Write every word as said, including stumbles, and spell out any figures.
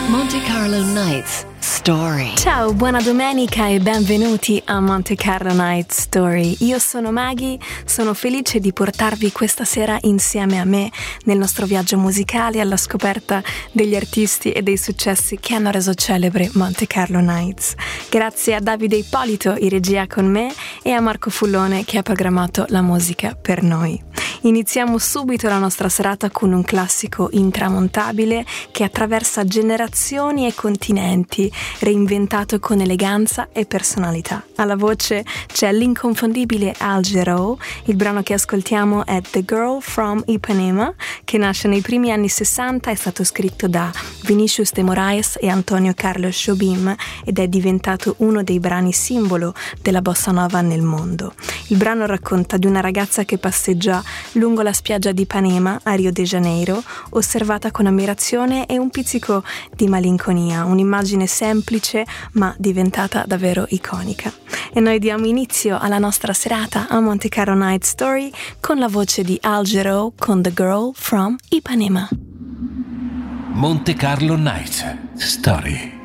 Monte Carlo Nights Story. Ciao, buona domenica e benvenuti a Monte Carlo Night Story. Io sono Maggie, sono felice di portarvi questa sera insieme a me nel nostro viaggio musicale alla scoperta degli artisti e dei successi che hanno reso celebre Monte Carlo Nights. Grazie a Davide Ippolito in regia con me e a Marco Fullone che ha programmato la musica per noi. Iniziamo subito la nostra serata con un classico intramontabile che attraversa generazioni e continenti, reinventato con eleganza e personalità. Alla voce c'è l'inconfondibile Al Jarreau. Il brano che ascoltiamo è The Girl from Ipanema, che nasce nei primi anni sessanta, è stato scritto da Vinicius de Moraes e Antonio Carlos Jobim ed è diventato uno dei brani simbolo della bossa nova nel mondo. Il brano racconta di una ragazza che passeggia lungo la spiaggia di Ipanema a Rio de Janeiro, osservata con ammirazione e un pizzico di malinconia, un'immagine semplice ma diventata davvero iconica. E noi diamo inizio alla nostra serata a Monte Carlo Night Story con la voce di Al Jarreau con The Girl from Ipanema. Monte Carlo Night Story.